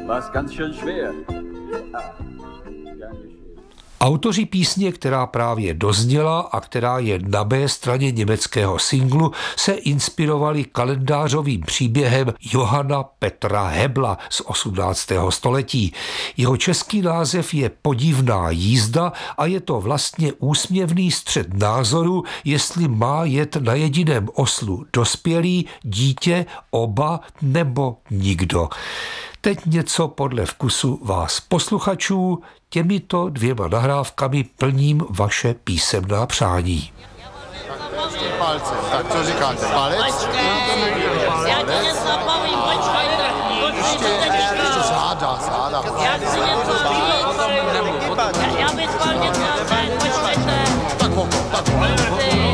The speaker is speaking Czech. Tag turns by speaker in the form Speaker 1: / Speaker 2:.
Speaker 1: war's ganz schön schwer.
Speaker 2: Autoři písně, která právě dozněla a která je na B straně německého singlu, se inspirovali kalendářovým příběhem Johanna Petra Hebla z 18. století. Jeho český název je Podivná jízda a je to vlastně úsměvný střet názoru, jestli má jet na jediném oslu dospělý, dítě, oba nebo nikdo. Teď něco podle vkusu vás posluchačů, těmito 2 nahrávkami plním vaše písemná přání.
Speaker 3: Palce. Tak co říkáte? Palec?
Speaker 4: Já ti něco povím, počkej.
Speaker 3: Ještě záda.
Speaker 4: Já chci něco říct. Já bych chtěl něco říct, počkejte.
Speaker 3: Tak